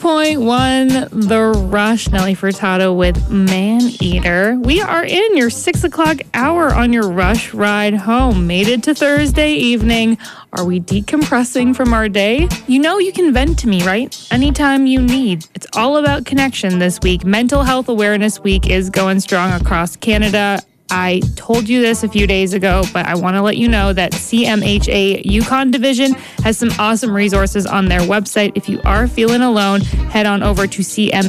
96.1 The Rush. Nelly Furtado with Man Eater. We are in your 6 o'clock hour on your Rush ride home. Made it to Thursday evening. Are we decompressing from our day? You know you can vent to me, right? Anytime you need. It's all about connection this week. Mental Health Awareness Week is going strong across Canada. I told you this a few days ago, but I want to let you know that CMHA Yukon Division has some awesome resources on their website. If you are feeling alone, head on over to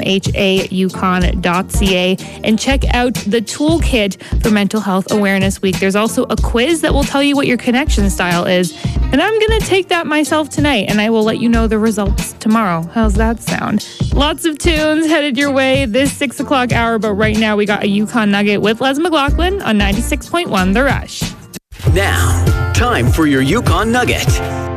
cmhayukon.ca and check out the toolkit for Mental Health Awareness Week. There's also a quiz that will tell you what your connection style is, and I'm going to take that myself tonight, and I will let you know the results tomorrow. How's that sound? Lots of tunes headed your way this 6 o'clock hour, but right now we got a Yukon Nugget with Les McLaughlin on 96.1 The Rush. Now, time for your Yukon Nugget.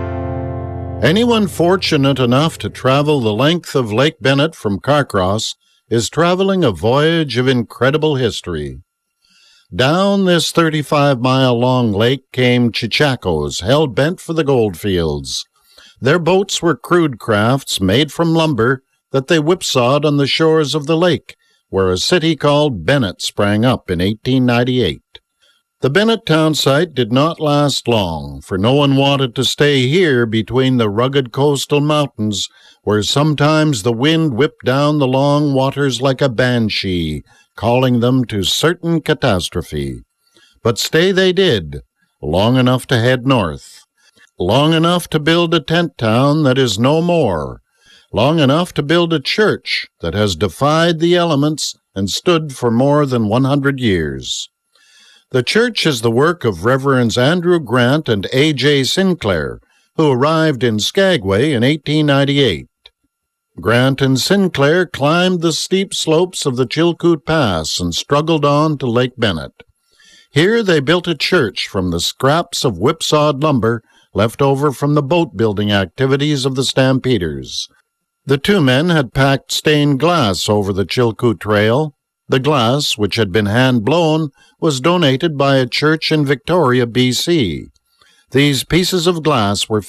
Anyone fortunate enough to travel the length of Lake Bennett from Carcross is traveling a voyage of incredible history. Down this 35-mile-long lake came Chechakos, hell-bent for the goldfields. Their boats were crude crafts made from lumber that they whipsawed on the shores of the lake, where a city called Bennett sprang up in 1898. The Bennett town site did not last long, for no one wanted to stay here between the rugged coastal mountains, where sometimes the wind whipped down the long waters like a banshee, calling them to certain catastrophe. But stay they did, long enough to head north, long enough to build a tent town that is no more, long enough to build a church that has defied the elements and stood for more than 100 years. The church is the work of Reverends Andrew Grant and A.J. Sinclair, who arrived in Skagway in 1898. Grant and Sinclair climbed the steep slopes of the Chilkoot Pass and struggled on to Lake Bennett. Here they built a church from the scraps of whipsawed lumber left over from the boat-building activities of the Stampeders. The two men had packed stained glass over the Chilkoot Trail. The glass, which had been hand-blown, was donated by a church in Victoria, B.C. These pieces of glass were